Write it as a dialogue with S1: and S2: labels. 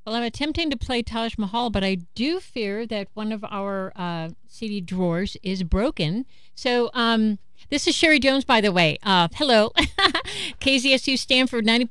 S1: Well, I'm attempting to play Taj Mahal, but I do fear that one of our CD drawers is broken. So this is Sherry Jones, by the way. Hello. KZSU Stanford 90.